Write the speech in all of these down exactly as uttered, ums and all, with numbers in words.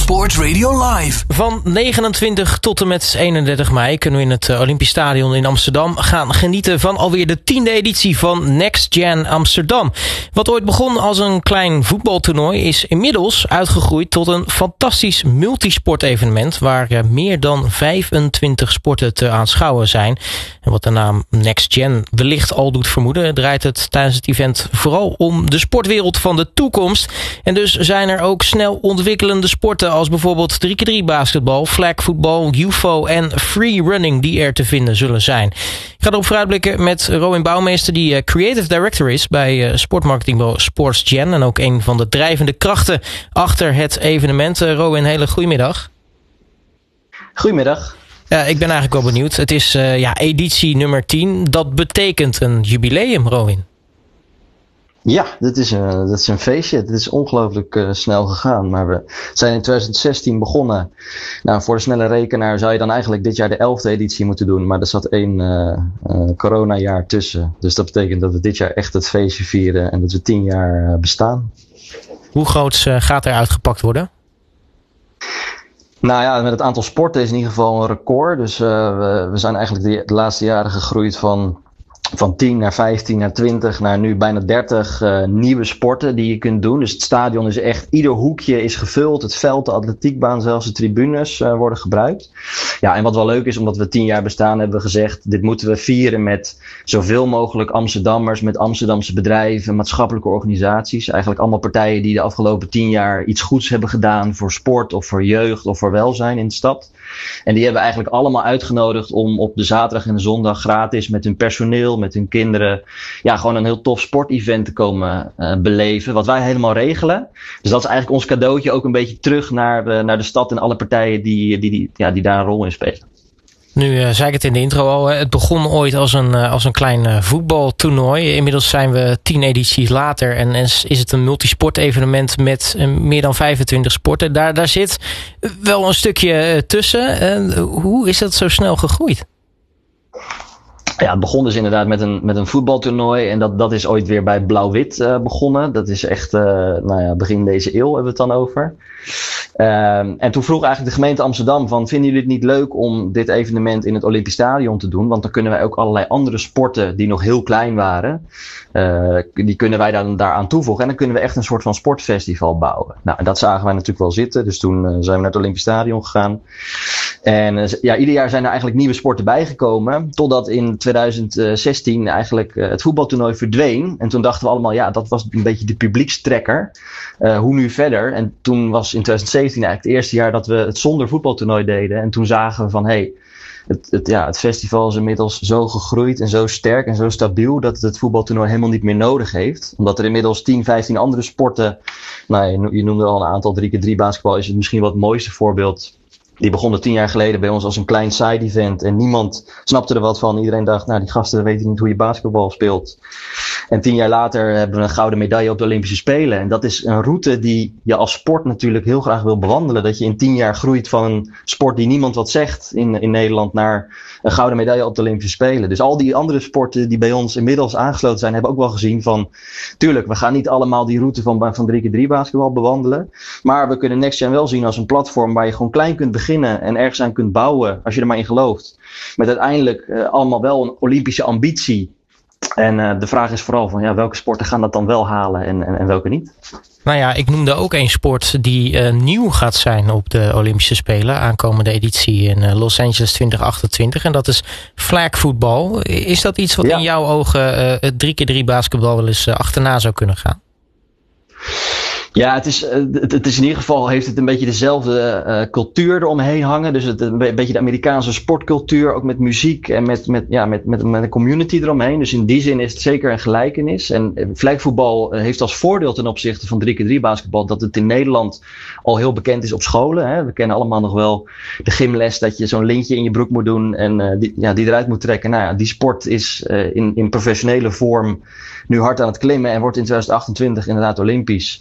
Sport Radio Live. Van negenentwintig tot en met eenendertig mei kunnen we in het Olympisch Stadion in Amsterdam gaan genieten van alweer de tiende editie van Next Gen Amsterdam. Wat ooit begon als een klein voetbaltoernooi is inmiddels uitgegroeid tot een fantastisch multisport-evenement waar meer dan vijfentwintig sporten te aanschouwen zijn. En wat de naam Next Gen wellicht al doet vermoeden, draait het tijdens het event vooral om de sportwereld van de toekomst. En dus zijn er ook snel ontwikkelende sporten als bijvoorbeeld drie keer drie basketbal, flagvoetbal, U F O en free running die er te vinden zullen zijn. Ik ga erop vooruitblikken met Robin Bouwmeester, die creative director is bij sportmarketingbureau SportsGen en ook een van de drijvende krachten achter het evenement. Robin, hele goedemiddag. Goedemiddag. Ja, ik ben eigenlijk wel benieuwd. Het is uh, ja, editie nummer tien. Dat betekent een jubileum, Robin. Ja, dit is, uh, dat is een feestje. Het is ongelooflijk uh, snel gegaan. Maar we zijn in twintig zestien begonnen. Nou, voor de snelle rekenaar zou je dan eigenlijk dit jaar de elfde editie moeten doen. Maar er zat één uh, uh, coronajaar tussen. Dus dat betekent dat we dit jaar echt het feestje vieren. En dat we tien jaar uh, bestaan. Hoe groot uh, gaat er uitgepakt worden? Nou ja, met het aantal sporten is in ieder geval een record. Dus uh, we, we zijn eigenlijk de, de laatste jaren gegroeid van... Van tien naar vijftien naar twintig naar nu bijna dertig uh, nieuwe sporten die je kunt doen. Dus het stadion is echt, ieder hoekje is gevuld. Het veld, de atletiekbaan, zelfs de tribunes uh, worden gebruikt. Ja, en wat wel leuk is, omdat we tien jaar bestaan, hebben we gezegd, dit moeten we vieren met zoveel mogelijk Amsterdammers, met Amsterdamse bedrijven, maatschappelijke organisaties. Eigenlijk allemaal partijen die de afgelopen tien jaar iets goeds hebben gedaan voor sport of voor jeugd of voor welzijn in de stad. En die hebben we eigenlijk allemaal uitgenodigd om op de zaterdag en de zondag gratis met hun personeel, met hun kinderen, ja, gewoon een heel tof sportevent te komen uh, beleven. Wat wij helemaal regelen. Dus dat is eigenlijk ons cadeautje ook een beetje terug naar, uh, naar de stad en alle partijen die, die, die, ja, die daar een rol in spelen. Nu uh, zei ik het in de intro al, het begon ooit als een, uh, als een klein uh, voetbaltoernooi. Inmiddels zijn we tien edities later en, en is het een multisport evenement met uh, meer dan vijfentwintig sporten. Daar, daar zit wel een stukje uh, tussen. Uh, hoe is dat zo snel gegroeid? Ja, het begon dus inderdaad met een, met een voetbaltoernooi. En dat, dat is ooit weer bij Blauw-Wit uh, begonnen. Dat is echt, uh, nou ja, begin deze eeuw hebben we het dan over. Uh, en toen vroeg eigenlijk de gemeente Amsterdam van, vinden jullie het niet leuk om dit evenement in het Olympisch Stadion te doen? Want dan kunnen wij ook allerlei andere sporten die nog heel klein waren, uh, die kunnen wij dan daaraan toevoegen. En dan kunnen we echt een soort van sportfestival bouwen. Nou, en dat zagen wij natuurlijk wel zitten. Dus toen uh, zijn we naar het Olympisch Stadion gegaan. En uh, ja, ieder jaar zijn er eigenlijk nieuwe sporten bijgekomen. Totdat in twintig zestien eigenlijk uh, het voetbaltoernooi verdween. En toen dachten we allemaal, ja, dat was een beetje de publiekstrekker. Uh, hoe nu verder? En toen was in twintig zeventien eigenlijk het eerste jaar dat we het zonder voetbaltoernooi deden. En toen zagen we van, hé, hey, het, het, ja, het festival is inmiddels zo gegroeid en zo sterk en zo stabiel dat het het voetbaltoernooi helemaal niet meer nodig heeft. Omdat er inmiddels tien, vijftien andere sporten, nou, je noemde al een aantal, drie keer drie basketbal is het misschien wel het mooiste voorbeeld. Die begonnen tien jaar geleden bij ons als een klein side-event. En niemand snapte er wat van. Iedereen dacht, nou, die gasten weten niet hoe je basketbal speelt. En tien jaar later hebben we een gouden medaille op de Olympische Spelen. En dat is een route die je als sport natuurlijk heel graag wil bewandelen. Dat je in tien jaar groeit van een sport die niemand wat zegt in, in Nederland naar een gouden medaille op de Olympische Spelen. Dus al die andere sporten die bij ons inmiddels aangesloten zijn, hebben ook wel gezien van, tuurlijk, we gaan niet allemaal die route van, van drie keer drie basketbal bewandelen. Maar we kunnen Next Gen wel zien als een platform waar je gewoon klein kunt beginnen en ergens aan kunt bouwen, als je er maar in gelooft. Met uiteindelijk uh, allemaal wel een Olympische ambitie. En uh, de vraag is vooral van, ja, welke sporten gaan dat dan wel halen en, en, en welke niet? Nou ja, ik noemde ook een sport die uh, nieuw gaat zijn op de Olympische Spelen. Aankomende editie in uh, Los Angeles twintig achtentwintig. En dat is flagvoetbal. Is dat iets wat ja. in jouw ogen uh, het drie keer drie basketbal wel eens uh, achterna zou kunnen gaan? Ja, het is, het, het is in ieder geval heeft het een beetje dezelfde uh, cultuur eromheen hangen. Dus het, een beetje de Amerikaanse sportcultuur, ook met muziek en met, met, ja, met, met, met een community eromheen. Dus in die zin is het zeker een gelijkenis. En flagvoetbal heeft als voordeel ten opzichte van drie keer drie basketbal dat het in Nederland al heel bekend is op scholen. Hè. We kennen allemaal nog wel de gymles dat je zo'n lintje in je broek moet doen en uh, die, ja, die eruit moet trekken. Nou ja, die sport is uh, in, in professionele vorm nu hard aan het klimmen en wordt in twintig achtentwintig inderdaad Olympisch.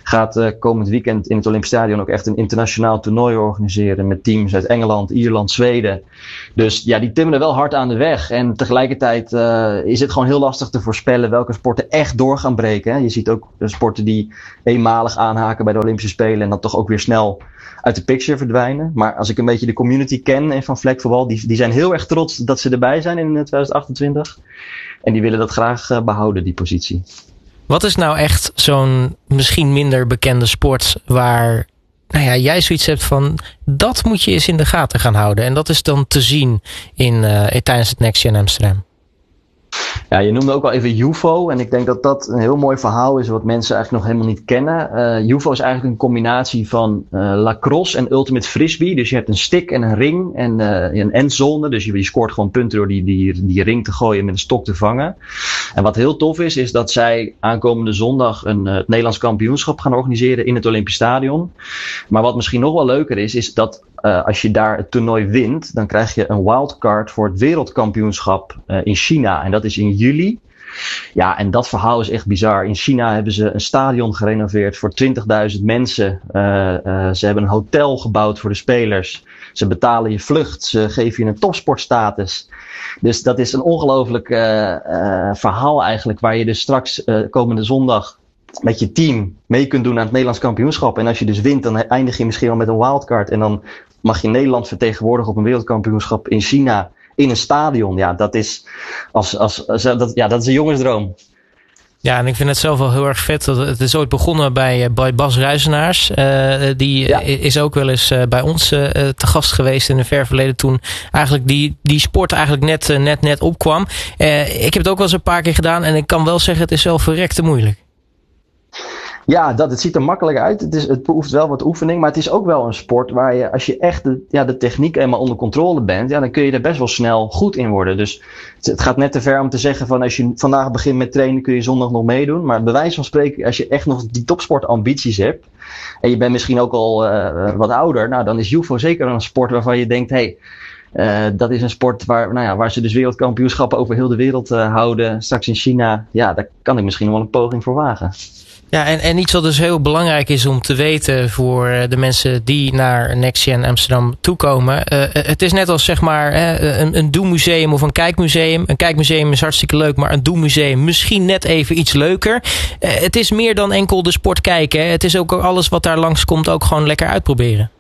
gaat uh, komend weekend in het Olympisch Stadion ook echt een internationaal toernooi organiseren met teams uit Engeland, Ierland, Zweden. Dus ja, die timmeren wel hard aan de weg. En tegelijkertijd uh, is het gewoon heel lastig te voorspellen welke sporten echt door gaan breken. Hè. Je ziet ook uh, sporten die eenmalig aanhaken bij de Olympische Spelen en dan toch ook weer snel uit de picture verdwijnen. Maar als ik een beetje de community ken en van vlekvoetbal, die, die zijn heel erg trots dat ze erbij zijn in twintig achtentwintig. En die willen dat graag uh, behouden, die positie. Wat is nou echt zo'n misschien minder bekende sport waar nou ja, jij zoiets hebt van dat moet je eens in de gaten gaan houden. En dat is dan te zien in, uh, tijdens het Next Gen Amsterdam. Ja, je noemde ook al even U F O. En ik denk dat dat een heel mooi verhaal is wat mensen eigenlijk nog helemaal niet kennen. Uh, U F O is eigenlijk een combinatie van uh, lacrosse en ultimate frisbee. Dus je hebt een stick en een ring en uh, een endzone. Dus je, je scoort gewoon punten door die, die, die ring te gooien en met een stok te vangen. En wat heel tof is, is dat zij aankomende zondag een, uh, het Nederlands kampioenschap gaan organiseren in het Olympisch Stadion. Maar wat misschien nog wel leuker is, is dat Uh, als je daar het toernooi wint, dan krijg je een wildcard voor het wereldkampioenschap uh, in China. En dat is in juli. Ja, en dat verhaal is echt bizar. In China hebben ze een stadion gerenoveerd voor twintigduizend mensen. Uh, uh, ze hebben een hotel gebouwd voor de spelers. Ze betalen je vlucht. Ze geven je een topsportstatus. Dus dat is een ongelooflijk uh, uh, verhaal eigenlijk, waar je dus straks uh, komende zondag met je team mee kunt doen aan het Nederlands kampioenschap. En als je dus wint, dan eindig je misschien wel met een wildcard. En dan mag je Nederland vertegenwoordigen op een wereldkampioenschap in China in een stadion. Ja, dat is, als, als, als, dat, ja, dat is een jongensdroom. Ja, en ik vind het zelf wel heel erg vet. Het is ooit begonnen bij, bij Bas Ruizenaars. Uh, die ja. is ook wel eens uh, bij ons uh, te gast geweest in een ver verleden, toen eigenlijk die, die sport eigenlijk net, uh, net, net opkwam. Uh, ik heb het ook wel eens een paar keer gedaan en ik kan wel zeggen, het is wel verrekte moeilijk. Ja, dat, het ziet er makkelijk uit. Het, is, het behoeft wel wat oefening. Maar het is ook wel een sport waar je, als je echt de, ja, de techniek eenmaal onder controle bent, ja, dan kun je er best wel snel goed in worden. Dus het, het gaat net te ver om te zeggen van als je vandaag begint met trainen, kun je zondag nog meedoen. Maar bij wijze van spreken, als je echt nog die topsportambities hebt en je bent misschien ook al uh, wat ouder, nou, dan is U F O zeker een sport waarvan je denkt, hé, hey, uh, dat is een sport waar, nou ja, waar ze dus wereldkampioenschappen over heel de wereld uh, houden. Straks in China, ja, daar kan ik misschien wel een poging voor wagen. Ja, en, en iets wat dus heel belangrijk is om te weten voor de mensen die naar Next Gen Amsterdam toekomen. Uh, het is net als zeg maar uh, een, een doemmuseum of een kijkmuseum. Een kijkmuseum is hartstikke leuk, maar een doemmuseum misschien net even iets leuker. Uh, het is meer dan enkel de sport kijken. Hè. Het is ook alles wat daar langskomt ook gewoon lekker uitproberen.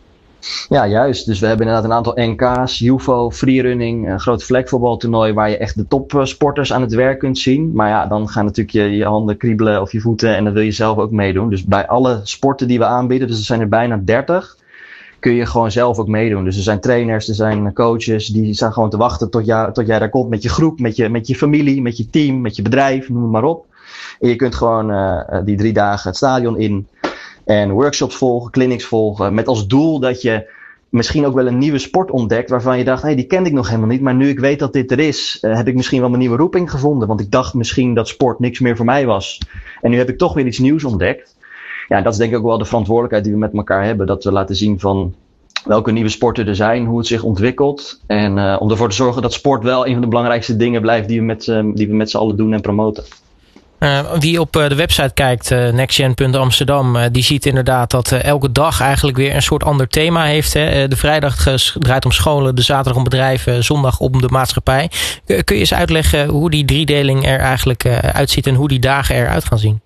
Ja, juist. Dus we hebben inderdaad een aantal N K's, U F O, freerunning, een groot vlekvoetbaltoernooi waar je echt de topsporters aan het werk kunt zien. Maar ja, dan gaan natuurlijk je, je handen kriebelen of je voeten en dan wil je zelf ook meedoen. Dus bij alle sporten die we aanbieden, dus er zijn er bijna dertig, kun je gewoon zelf ook meedoen. Dus er zijn trainers, er zijn coaches, die staan gewoon te wachten tot, jou, tot jij daar komt met je groep, met je, met je familie, met je team, met je bedrijf, noem het maar op. En je kunt gewoon uh, die drie dagen het stadion in en workshops volgen, clinics volgen, met als doel dat je misschien ook wel een nieuwe sport ontdekt waarvan je dacht, hé, hey, die kende ik nog helemaal niet, maar nu ik weet dat dit er is, uh, heb ik misschien wel mijn nieuwe roeping gevonden, want ik dacht misschien dat sport niks meer voor mij was. En nu heb ik toch weer iets nieuws ontdekt. Ja, dat is denk ik ook wel de verantwoordelijkheid die we met elkaar hebben, dat we laten zien van welke nieuwe sporten er zijn, hoe het zich ontwikkelt en uh, om ervoor te zorgen dat sport wel een van de belangrijkste dingen blijft die we met, uh, die we met z'n allen doen en promoten. Uh, wie op uh, de website kijkt, uh, nextgen punt amsterdam, uh, die ziet inderdaad dat uh, elke dag eigenlijk weer een soort ander thema heeft. Hè. Uh, de vrijdag uh, draait om scholen, de zaterdag om bedrijven, zondag om de maatschappij. Uh, kun je eens uitleggen hoe die driedeling er eigenlijk uh, uitziet en hoe die dagen eruit gaan zien?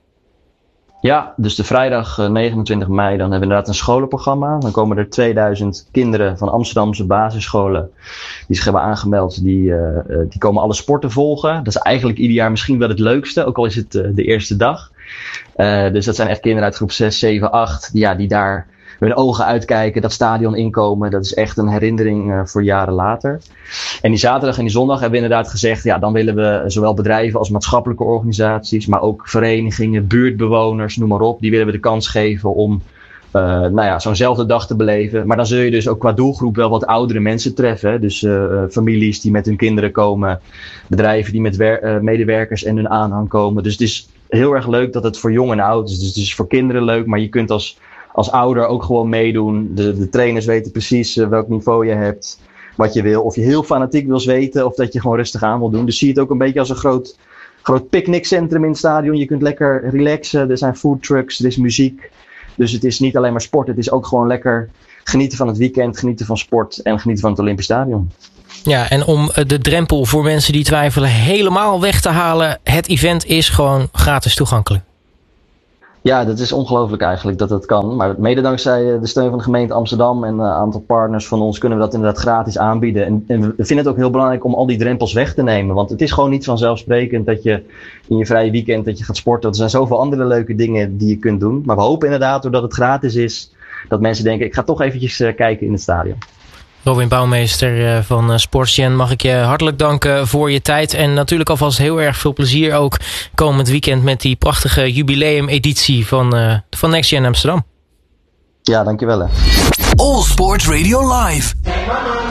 Ja, dus de vrijdag uh, negenentwintig mei, dan hebben we inderdaad een scholenprogramma. Dan komen er tweeduizend kinderen van Amsterdamse basisscholen die zich hebben aangemeld. Die, uh, die komen alle sporten volgen. Dat is eigenlijk ieder jaar misschien wel het leukste, ook al is het uh, de eerste dag. Uh, dus dat zijn echt kinderen uit groep zes, zeven, acht, die, ja, die daar hun ogen uitkijken, dat stadion inkomen. Dat is echt een herinnering uh, voor jaren later. En die zaterdag en die zondag hebben we inderdaad gezegd, ja, dan willen we zowel bedrijven als maatschappelijke organisaties, maar ook verenigingen, buurtbewoners, noem maar op, die willen we de kans geven om uh, nou ja, zo'nzelfde dag te beleven. Maar dan zul je dus ook qua doelgroep wel wat oudere mensen treffen. Hè? Dus uh, families die met hun kinderen komen, bedrijven die met wer- uh, medewerkers en hun aanhang komen. Dus het is heel erg leuk dat het voor jong en oud is. Dus het is voor kinderen leuk, maar je kunt als als ouder ook gewoon meedoen. De, de trainers weten precies uh, welk niveau je hebt, wat je wil. Of je heel fanatiek wil zweten of dat je gewoon rustig aan wil doen. Dus zie het ook een beetje als een groot groot picknickcentrum in het stadion. Je kunt lekker relaxen. Er zijn foodtrucks, er is muziek. Dus het is niet alleen maar sport. Het is ook gewoon lekker genieten van het weekend, genieten van sport en genieten van het Olympisch Stadion. Ja, en om de drempel voor mensen die twijfelen helemaal weg te halen. Het event is gewoon gratis toegankelijk. Ja, dat is ongelooflijk eigenlijk dat dat kan. Maar mede dankzij de steun van de gemeente Amsterdam en een aantal partners van ons kunnen we dat inderdaad gratis aanbieden. En, en we vinden het ook heel belangrijk om al die drempels weg te nemen. Want het is gewoon niet vanzelfsprekend dat je in je vrije weekend dat je gaat sporten. Er zijn zoveel andere leuke dingen die je kunt doen. Maar we hopen inderdaad, doordat het gratis is, dat mensen denken, ik ga toch eventjes uh, kijken in het stadion. Robin Bouwmeester van SportsGen, mag ik je hartelijk danken voor je tijd. En natuurlijk alvast heel erg veel plezier ook komend weekend met die prachtige jubileumeditie van, uh, van Next Gen Amsterdam. Ja, dankjewel hè. All Sport Radio Live.